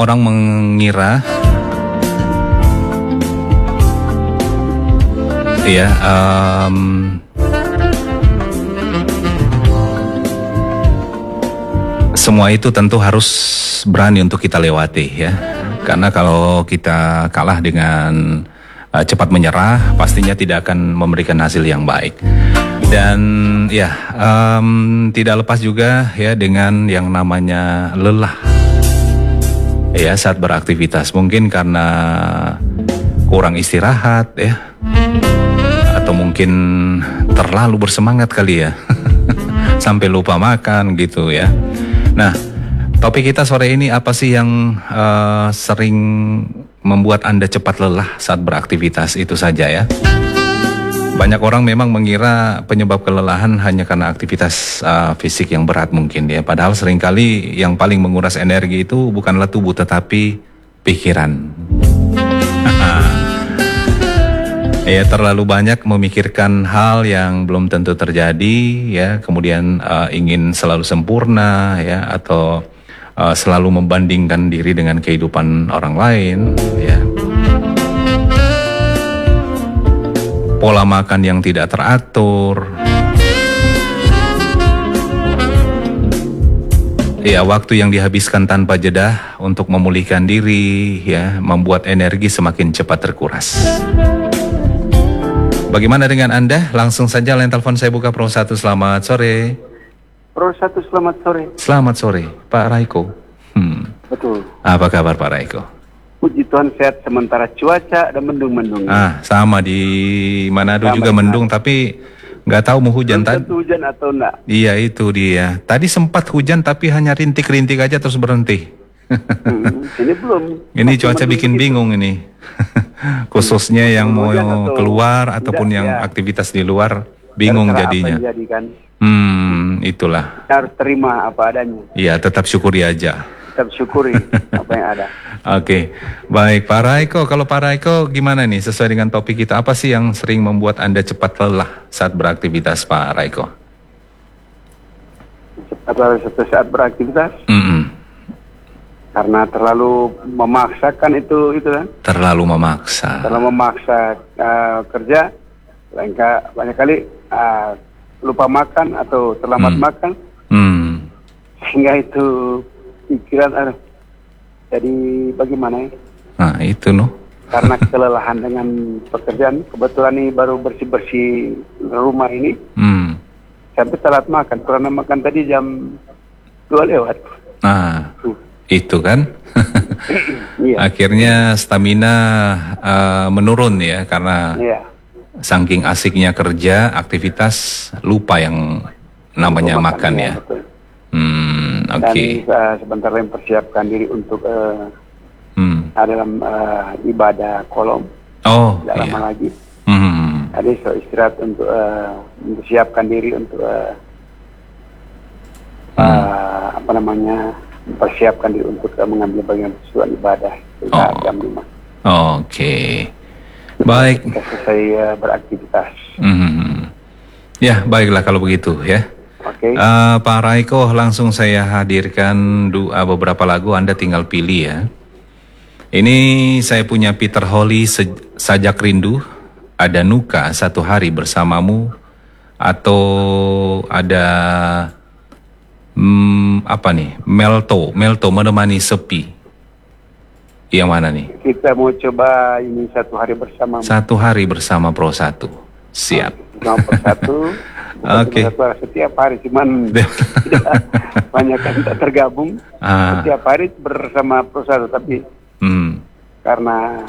Orang mengira ya semua itu tentu harus berani untuk kita lewati ya. Karena kalau kita kalah dengan cepat menyerah, pastinya tidak akan memberikan hasil yang baik. Dan ya tidak lepas juga ya dengan yang namanya lelah ya saat beraktivitas. Mungkin karena kurang istirahat ya, atau mungkin terlalu bersemangat kali ya sampai lupa makan gitu ya. Nah, topik kita sore ini apa sih yang sering membuat Anda cepat lelah saat beraktivitas? Itu saja ya. Banyak orang memang mengira penyebab kelelahan hanya karena aktivitas fisik yang berat mungkin ya. Padahal seringkali yang paling menguras energi itu bukanlah tubuh tetapi pikiran. Ya, terlalu banyak memikirkan hal yang belum tentu terjadi ya, kemudian ingin selalu sempurna ya, atau selalu membandingkan diri dengan kehidupan orang lain ya. Pola makan yang tidak teratur. Ya, waktu yang dihabiskan tanpa jeda untuk memulihkan diri ya, membuat energi semakin cepat terkuras. Bagaimana dengan Anda? Langsung saja line telepon saya buka Pro 1. Selamat sore. Pro 1, selamat sore. Selamat sore, Pak Raiko. Betul. Apa kabar Pak Raiko? Puji Tuhan sehat, sementara cuaca ada mendung-mendung. Sama di Manado sama juga mendung, tapi nggak tahu mau hujan tadi. Hujan atau enggak? Iya, itu dia. Tadi sempat hujan tapi hanya rintik-rintik aja terus berhenti. Ini belum. Ini cuaca bikin bingung ini. Khususnya yang mau keluar ataupun yang aktivitas di luar bingung jadinya. Itulah. Kita harus terima apa adanya. Iya, tetap syukuri aja. Tetap syukuri apa yang ada. Oke, baik Pak Raiko. Kalau Pak Raiko gimana nih sesuai dengan topik kita? Apa sih yang sering membuat Anda cepat lelah saat beraktivitas, Pak Raiko? Saat beraktivitas? Karena terlalu memaksakan itu kan? Terlalu memaksa kerja, banyak kali lupa makan atau terlambat makan, sehingga itu pikiran jadi bagaimana ya? Nah itu karena kelelahan dengan pekerjaan. Kebetulan ini baru bersih-bersih rumah ini, sampai telat makan karena makan tadi jam 2 lewat. Itu kan iya. Akhirnya stamina menurun ya, karena saking asiknya kerja, aktivitas, lupa yang namanya makan ya. Oke. Dan sebentar lagi mempersiapkan diri untuk dalam ibadah kolom. Tidak lama lagi. Jadi istirahat untuk mempersiapkan diri untuk mempersiapkan diri untuk mengambil bagian persiapan ibadah jam 5. Oke. Baik. Kita selesai beraktivitas. Ya, baiklah kalau begitu ya. Oke. Pak Raiko, langsung saya hadirkan beberapa lagu, Anda tinggal pilih ya. Ini saya punya Peter Holly, Sajak Rindu, ada Nuka, Satu Hari Bersamamu, atau ada Melto Menemani Sepi. Yang mana nih? Kita mau coba ini Satu Hari Bersama. Satu Hari Bersama Pro 1. Siap. Nomor 1. Oke. Setiap hari, cuman banyak kan tidak tergabung. Setiap hari bersama Pro 1, tapi karena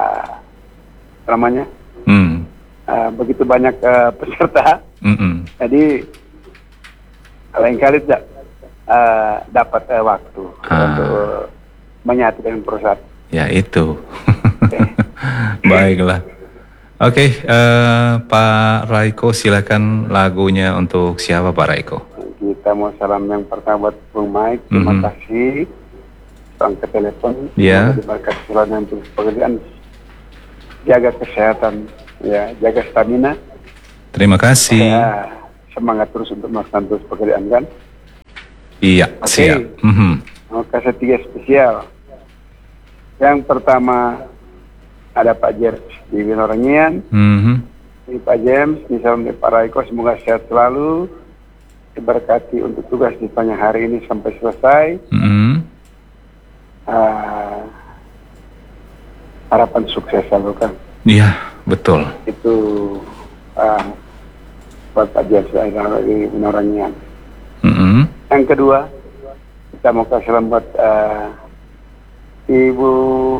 begitu banyak peserta, jadi lain-kali tidak dapat waktu untuk menyatu dengan Pro 1. Ya itu. Baiklah. Oke, Pak Raiko, silakan lagunya untuk siapa Pak Raiko? Kita mau salam yang pertama buat Bung Mike, terima kasih. Angkat telepon, diberkati selalu untuk pekerjaan, jaga kesehatan, ya, jaga stamina. Terima kasih. Semangat terus untuk melakukan terus pekerjaan kan? Iya, siap. Mau kasih 3 spesial. Yang pertama ada Pak James di Winorangian. Ini Pak James, misalnya Pak Raiko, semoga sehat selalu, diberkati untuk tugas di sepanjang hari ini sampai selesai. Harapan sukses selalu, Kang. Iya, betul. Itu buat Pak James di Winorangian. Yang kedua, kita mau kasih salam buat Ibu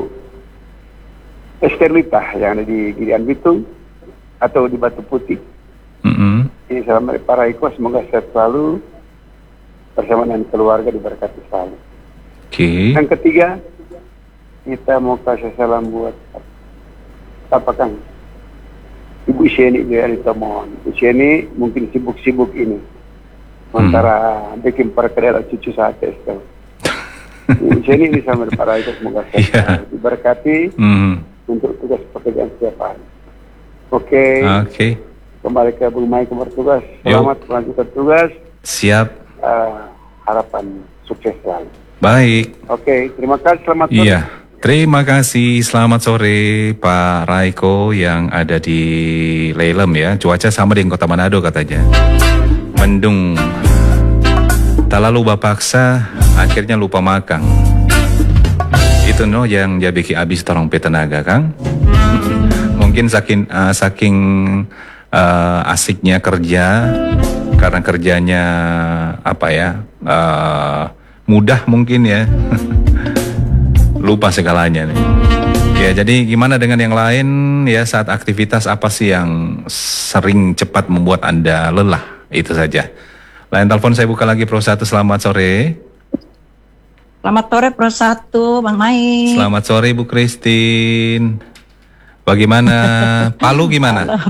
Esterlita yang ada di Girian Bitung atau di Batu Putih. Ini salam dari Pak Raiko, semoga sehat selalu bersama dengan keluarga, diberkati selalu. Yang ketiga, kita mau kasih salam buat apa, Kang? Ibu Sheni dari Tomon. Ibu Sheni mungkin sibuk-sibuk ini, sementara bikin perkedel cucu sate itu. Ibu Sheni ini sama Pak Raiko, semoga sehat, diberkati untuk tugas pekerjaan setiap hari. Oke. Kembali ke Bung Mai, bertugas. Selamat melanjutkan tugas. Siap. Harapan sukses selalu. Baik. Oke, terima kasih. Selamat sore. Iya. Terima kasih, selamat sore Pak Raiko yang ada di Lelem ya. Cuaca sama dengan Kota Manado katanya. Mendung. Tak lalu bapaksa, akhirnya lupa makan. Itu yang dia bikin habis torong tenaga, Kang. Mungkin saking asiknya kerja, karena kerjanya mudah mungkin ya. Lupa segalanya nih. Ya, jadi gimana dengan yang lain ya, saat aktivitas apa sih yang sering cepat membuat Anda lelah? Itu saja. Lain telepon saya buka lagi Pro 1, selamat sore. Selamat sore Pro 1, Bang Mai. Selamat sore Bu Christine. Bagaimana? Palu gimana?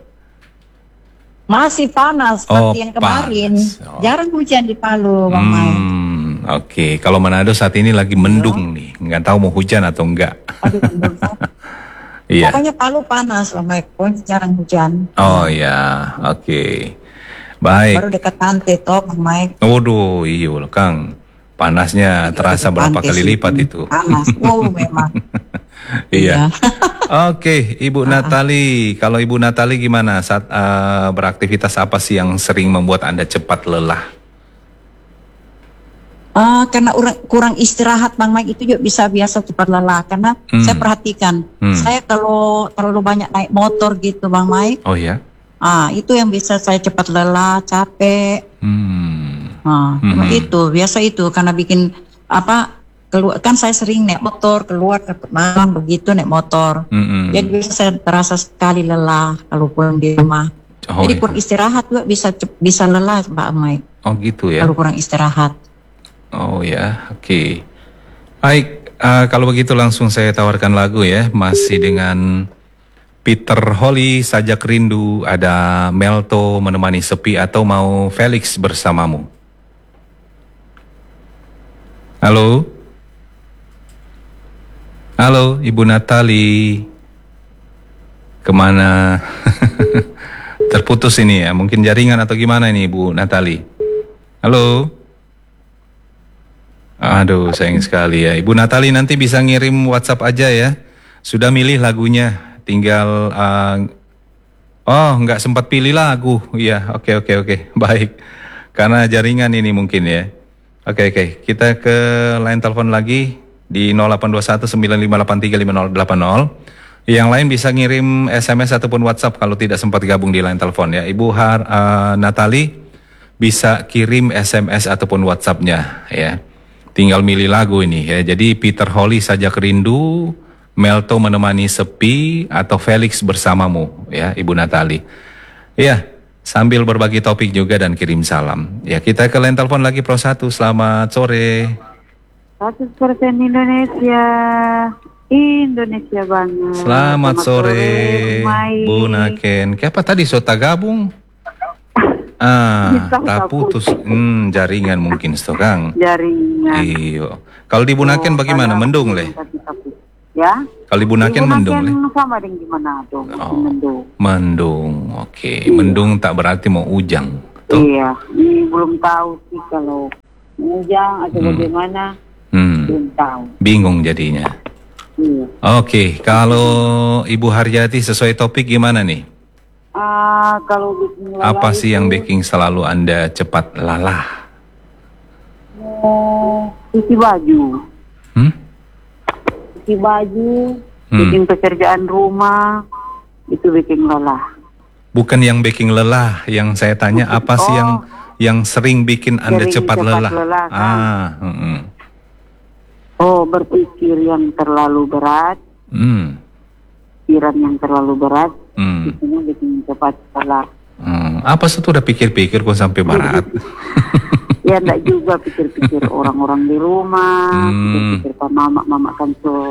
Masih panas seperti yang kemarin. Jarang hujan di Palu, Bang Mai. Oke, kalau Manado saat ini lagi mendung nih, nggak tahu mau hujan atau enggak. Aduh, iya. Pokoknya Palu panas, Bang Mai, jarang hujan. Oh ya, oke. Baik. Baru dekat pantai toh, Bang Mai. Waduh, iya loh Kang. Panasnya terasa berapa kali lipat itu. Panas, memang. Iya. Oke, Ibu Natali. Kalau Ibu Natali gimana saat beraktivitas, apa sih yang sering membuat Anda cepat lelah? Karena kurang istirahat, Bang Mike, itu juga bisa biasa cepat lelah. Karena saya perhatikan, saya kalau terlalu banyak naik motor gitu, Bang Mike. Oh ya? Itu yang bisa saya cepat lelah, capek. Itu biasa itu karena bikin keluar, kan saya sering naik motor keluar ke malam begitu naik motor. Jadi bisa saya terasa sekali lelah kalau pulang di rumah. Jadi kurang istirahat juga bisa lelah, Pak Mike. Oh gitu ya? Kalau kurang istirahat. Oh ya, oke. Baik, kalau begitu langsung saya tawarkan lagu ya. Masih dengan Peter Holly, Sajak Rindu. Ada Melto, Menemani Sepi, atau mau Felix Bersamamu. Halo? Halo, Ibu Natali. Kemana? Terputus ini ya, mungkin jaringan atau gimana ini Ibu Natali? Halo? Aduh, sayang sekali ya. Ibu Natali nanti bisa ngirim WhatsApp aja ya. Sudah milih lagunya, tinggal nggak sempat pilih lagu. Iya, oke. Baik. Karena jaringan ini mungkin ya. Oke. Kita ke line telepon lagi di 082195835080. Yang lain bisa ngirim SMS ataupun WhatsApp kalau tidak sempat gabung di line telepon ya. Ibu Natali bisa kirim SMS ataupun WhatsApp-nya ya. Tinggal milih lagu ini ya. Jadi Peter Holly, Sajak Rindu, Melto, Menemani Sepi, atau Felix Bersamamu ya, Ibu Natali. Iya, sambil berbagi topik juga dan kirim salam. Ya, kita ke line telepon lagi Pro 1. Selamat sore. 100% Indonesia banget. Selamat sore Bu Naken. Kenapa tadi sota gabung? Tak putus. Jaringan mungkin Kang. Jaringan. Iyo. Kalau di Bunaken bagaimana? Mendung leh. Ya. Kalau di Bunaken mendung leh. Sama dengan di Manado. Mendung. Oke. Mendung tak berarti mau ujang. Tuh. Iya. Ini belum tahu sih kalau ujang atau bagaimana. Belum tahu. Bingung jadinya. Iya. Oke, kalau Ibu Haryati sesuai topik gimana nih? Kalau bikin lelah Apa sih itu, yang bikin selalu Anda cepat lelah? cuci baju. Cuci baju, bikin pekerjaan rumah, itu bikin lelah. Bukan yang bikin lelah, yang saya tanya apa sih yang sering bikin Anda cepat lelah? Kan? Berpikir yang terlalu berat, pikiran yang terlalu berat, itu bikin cepat lelah. Apa sih udah pikir-pikir kok sampai berat? Ya enggak juga, pikir-pikir orang-orang di rumah, pikir-pikir mama kan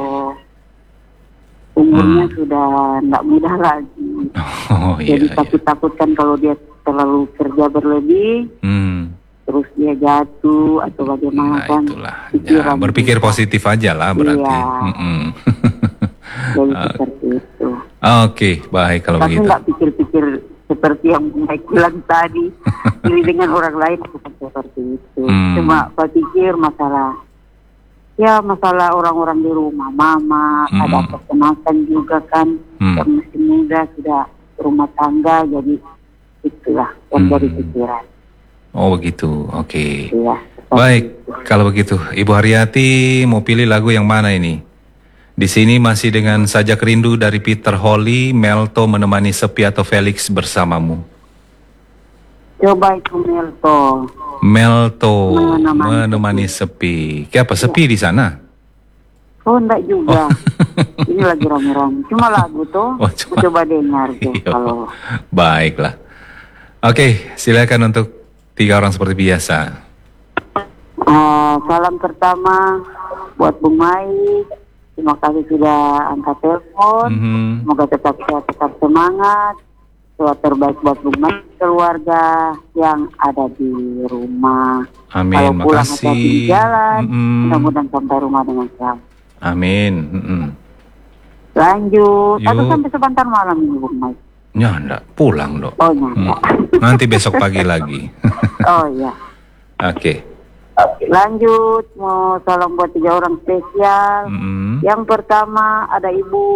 umurnya sudah enggak muda lagi. Jadi takut-takut kan kalau dia terlalu kerja berlebih, terus dia jatuh atau bagaimana kan. Ya, berpikir positif aja lah berarti. Iya. Jadi seperti itu. Oke, baik kalau tapi begitu. Tapi nggak pikir-pikir seperti yang Mike bilang tadi. Jadi dengan orang lain bukan seperti itu. Cuma pikir masalah orang-orang di rumah, mama, ada keponakan juga kan, yang masih muda sudah rumah tangga, jadi itulah yang jadi pikiran. Oh begitu, oke. Iya. Baik, kalau begitu, Ibu Haryati mau pilih lagu yang mana ini? Di sini masih dengan Sajak Rindu dari Peter Holly, Melto Menemani Sepi atau Felix Bersamamu. Coba itu Melto. Melto Menemani Sepi. Kayak apa sepi di sana? Oh enggak juga. Ini lagi rame-rame. Cuma lagu tuh. Coba dengar tuh kalau. Baiklah. Oke, silakan untuk 3 orang seperti biasa. Salam pertama buat Bung Mai. Terima kasih sudah angkat telepon. Semoga tetap sehat, tetap semangat. Doa terbaik buat Bung Mai, keluarga yang ada di rumah. Amin. Kalau pulang makasih. hati-hati di jalan, mudah-mudahan sampai rumah dengan selamat. Amin. Lanjut. Atau sampai sebentar malam ini Bung Mai. Ya enggak, pulang dong. Oh enggak. Nanti besok pagi lagi. Oh iya. Oke. Lanjut, mau salam buat 3 orang spesial. Yang pertama ada Ibu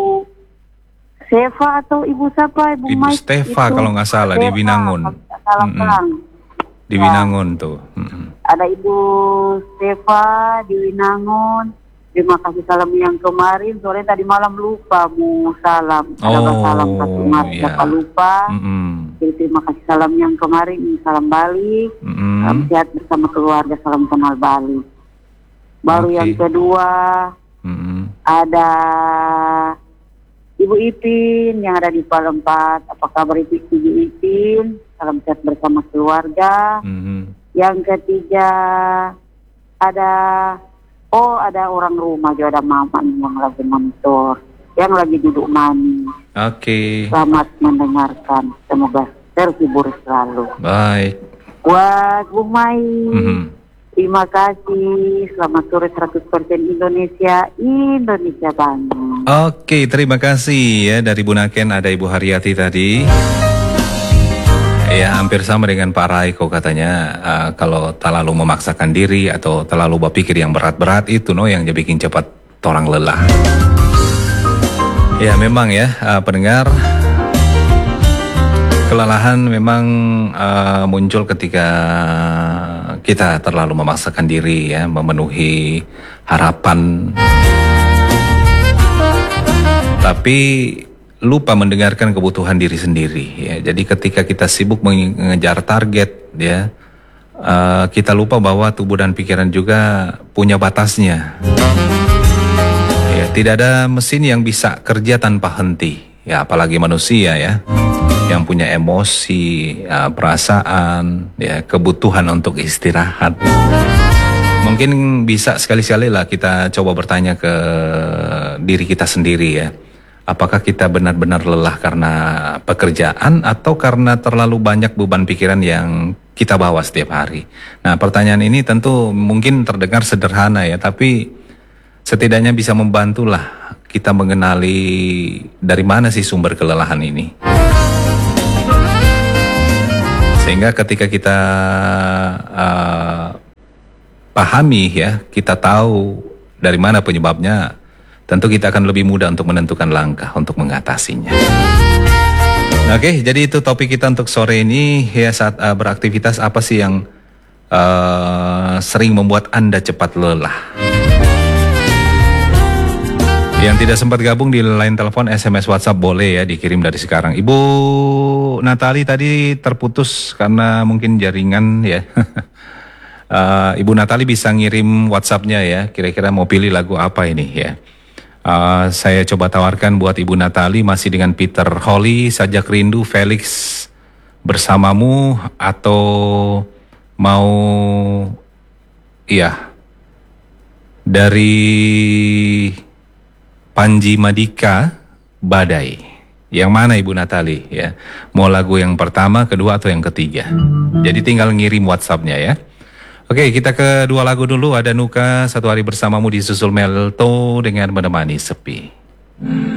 Seva atau Ibu siapa? Ibu Mike, Steva kalau nggak salah di Winangun. Di Winangun tuh. Ada Ibu Steva di Winangun. Terima kasih salam yang kemarin. Soalnya tadi malam lupa mau salam. Ada salam satu Maret lupa. Jadi terima kasih salam yang kemarin. Salam balik. Salam sehat bersama keluarga. Salam kenal balik. Baru yang kedua ada Ibu Ipin yang ada di Palembang. Apa kabar Ibu Ipin? Salam sehat bersama keluarga. Yang ketiga ada orang rumah juga, ada mama yang lagi monitor, yang lagi duduk manis. Oke. Selamat mendengarkan. Semoga terhibur selalu. Baik. Buat Bung Mai, terima kasih. Selamat sore 100% Indonesia bangun. Oke, terima kasih ya dari Bu Naken, ada Ibu Haryati tadi. Ya, hampir sama dengan Pak Raiko katanya, kalau terlalu memaksakan diri atau terlalu berpikir yang berat-berat itu yang bikin cepat orang lelah. Ya, memang ya, pendengar, kelelahan memang muncul ketika kita terlalu memaksakan diri ya, memenuhi harapan. Tapi lupa mendengarkan kebutuhan diri sendiri ya. Jadi ketika kita sibuk mengejar target ya, kita lupa bahwa tubuh dan pikiran juga punya batasnya. Ya, tidak ada mesin yang bisa kerja tanpa henti. Ya, apalagi manusia ya, yang punya emosi, perasaan, ya, kebutuhan untuk istirahat. Mungkin bisa sekali-sekali lah kita coba bertanya ke diri kita sendiri ya. Apakah kita benar-benar lelah karena pekerjaan atau karena terlalu banyak beban pikiran yang kita bawa setiap hari? Nah, pertanyaan ini tentu mungkin terdengar sederhana ya, tapi setidaknya bisa membantulah kita mengenali dari mana sih sumber kelelahan ini. Sehingga ketika kita pahami ya, kita tahu dari mana penyebabnya, tentu kita akan lebih mudah untuk menentukan langkah untuk mengatasinya. Oke, jadi itu topik kita untuk sore ini ya. Saat beraktivitas apa sih yang sering membuat Anda cepat lelah? Yang tidak sempat gabung di line telepon, SMS, WhatsApp boleh ya dikirim dari sekarang. Ibu Natali tadi terputus karena mungkin jaringan ya. Ibu Natali bisa ngirim WhatsApp-nya ya. Kira-kira mau pilih lagu apa ini ya? Saya coba tawarkan buat Ibu Natali masih dengan Peter Holly, Sajak Rindu, Felix Bersamamu, atau mau iya dari Panji Madika, Badai. Yang mana Ibu Natali ya? Mau lagu yang pertama, kedua, atau yang ketiga? Jadi tinggal ngirim WhatsApp-nya ya. Oke, kita ke dua lagu dulu. Ada Nuka, Satu Hari Bersamamu, disusul Melto dengan Menemani Sepi.